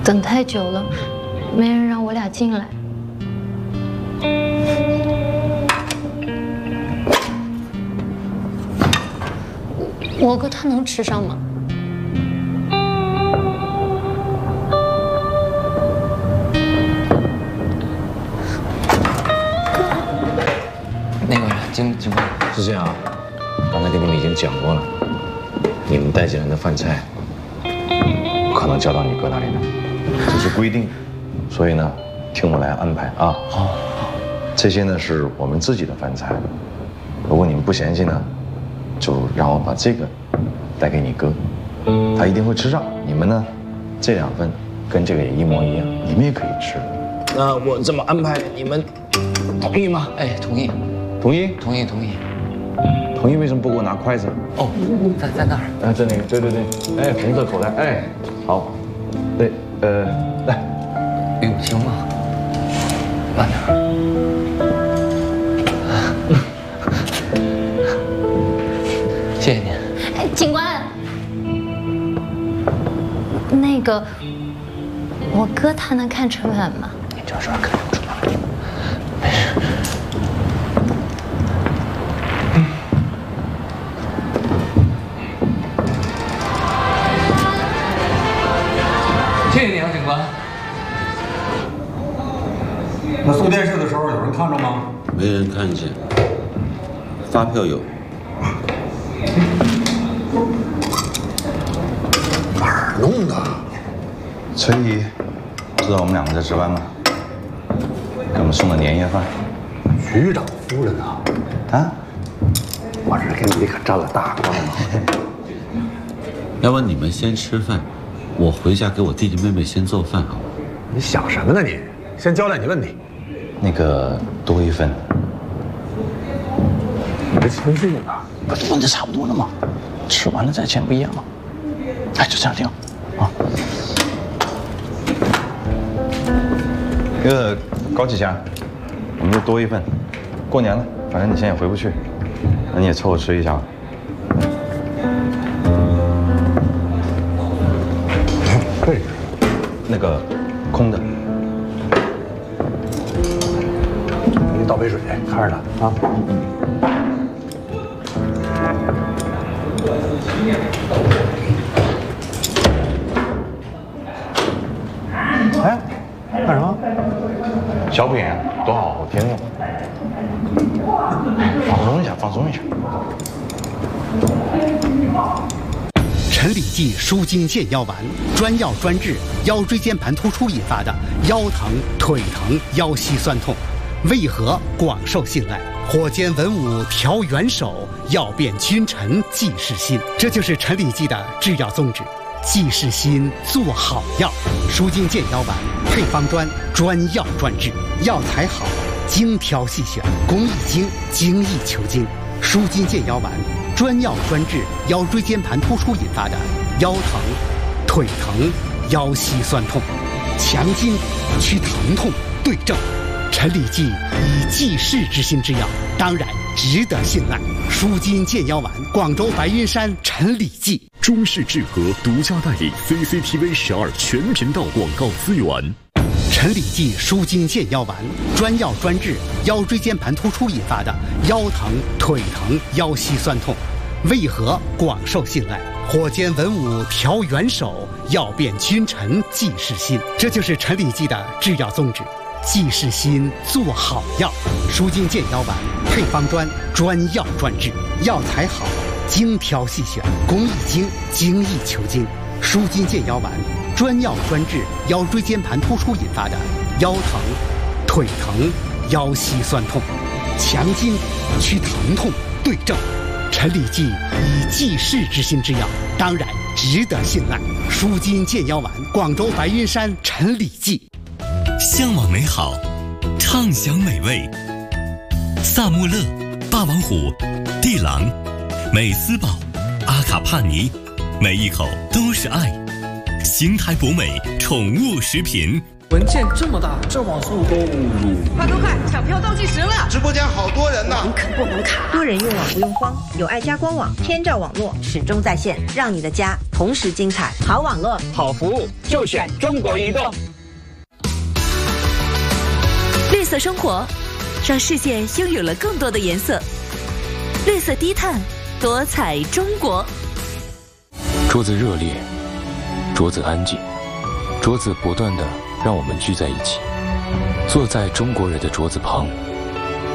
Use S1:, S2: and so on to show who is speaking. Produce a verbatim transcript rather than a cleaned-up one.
S1: 等太久了，没人让我俩进来。我哥他能吃上吗？
S2: 那个警警官
S3: 是这样啊，刚才跟你们已经讲过了，你们带进来的饭菜不可能交到你哥那里的，这是规定，所以呢，听我来安排啊。好，这些呢是我们自己的饭菜，如果你们不嫌弃呢，就让我把这个带给你哥，他一定会吃上。你们呢，这两份跟这个也一模一样，你们也可以吃。那我这么安排，你们同意吗？
S2: 哎，同意，
S3: 同意，
S2: 同意，同意。
S3: 同意为什么不给我拿筷子？
S2: 哦，在在那儿。
S3: 啊，在那个，对对对，哎，红色口袋，哎，好，对，呃，来，
S2: 哎呦，行吗？慢点。谢谢您。
S1: 哎，警官，那个，我哥他能看春晚吗？
S3: 你这事儿看不出来。没事。
S2: 谢谢你啊，警官。
S4: 那送电视的时候有人看着吗？
S5: 没人看见。发票有。
S4: 哪儿弄的？
S3: 所以，知道我们两个在值班吗？给我们送的年夜饭。
S4: 局长夫人啊！
S3: 啊？
S4: 我这给你可沾了大光了。
S5: 要不你们先吃饭，我回家给我弟弟妹妹先做饭好吗？
S4: 你想什么呢你？先交代你问题。
S3: 那个多一份。
S4: 你这谦逊啊！
S3: 不是问的差不多了吗？吃完了再钱不一样吗？哎，就这样定啊。那个高启强，我们就多一份。过年了，反正你现在也回不去，那你也凑合吃一下吧。
S4: 对，
S3: 那个空的。
S4: 给你倒杯水，看着呢啊。哎，干什么？
S3: 小品多好，好听哟。放松一下，放松一下。
S6: 陈李济舒筋健腰丸，专药专治腰椎间盘突出引发的腰疼、腿疼、腰膝酸痛，为何广受信赖？火煎文武调元首，药变君臣济世心。这就是陈李济的制药宗旨。济世心，做好药。舒筋健腰丸，配方专，专药专治，药材好，精挑细选，工艺精，精益求精。舒筋健腰丸，专药专治腰椎间盘突出引发的腰疼、腿疼、腰膝酸痛，强筋祛疼痛，对症。陈李济以济世之心之药，当然值得信赖。舒筋健腰丸，广州白云山陈李济。
S7: 中式制和独家代理 C C T V 十二全频道广告资源。
S6: 陈李济舒筋健腰丸，专药专治腰椎间盘突出引发的腰疼、腿疼、腰膝酸痛，为何广受信赖？火煎文武调元首，药变君臣济世心。这就是陈李济的制药宗旨。济世心，做好药。舒筋健腰丸，配方专，专药专治，药材好，精挑细选，工艺精，精益求精。舒筋健腰丸，专药专治腰椎间盘突出引发的腰疼、腿疼、腰膝酸痛，强筋祛疼痛，对症。陈李济以济世之心之药，当然值得信赖。舒筋健腰丸，广州白云山陈李济。
S8: 向往美好，畅享美味。萨穆勒、霸王虎、地狼、美斯宝、阿卡帕尼，每一口都是爱。邢台博美宠物食品。
S9: 文件这么大，这网速够鲁。
S10: 快快快，抢票倒计时了！
S11: 直播间好多人呢。
S10: 网肯不能卡，
S12: 多人用网不用慌，有爱家官网，天照网络始终在线，让你的家同时精彩。好网络，
S13: 好服务，就选中国移动。
S14: 绿色生活，让世界拥有了更多的颜色。绿色低碳，多彩中国。
S15: 桌子热烈，桌子安静，桌子不断的让我们聚在一起，坐在中国人的桌子旁，